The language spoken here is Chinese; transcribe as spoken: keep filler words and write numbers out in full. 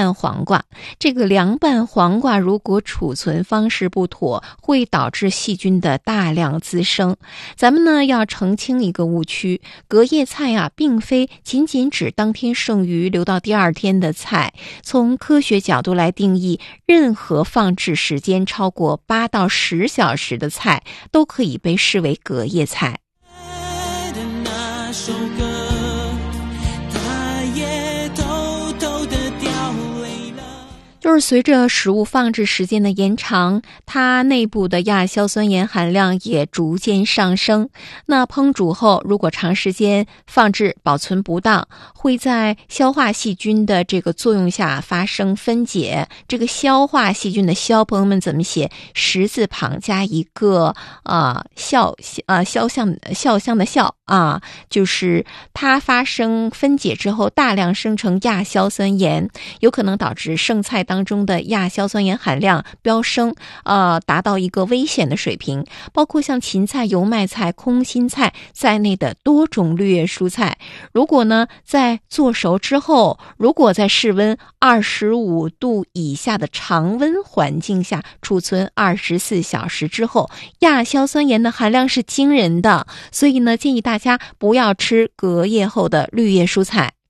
拌黄瓜。这个凉拌黄瓜如果储存方式不妥，会导致细菌的大量滋生。咱们呢要澄清一个误区，隔夜菜啊，并非仅仅指当天剩余留到第二天的菜。从科学角度来定义，任何放置时间超过八到十小时的菜都可以被视为隔夜菜。就是随着食物放置时间的延长，它内部的亚硝酸盐含量也逐渐上升。那烹煮后，如果长时间放置保存不当，会在消化细菌的这个作用下发生分解。这个消化细菌的消，朋友们怎么写？十字旁加一个啊肖啊肖像肖像的肖啊，就是它发生分解之后，大量生成亚硝酸盐，有可能导致剩菜当中的亚硝酸盐含量飙升，呃，达到一个危险的水平。包括像芹菜、油麦菜、空心菜在内的多种绿叶蔬菜，如果呢在做熟之后，如果在室温二十五度以下的常温环境下储存二十四小时之后，亚硝酸盐的含量是惊人的。所以呢，建议大家不要吃隔夜后的绿叶蔬菜。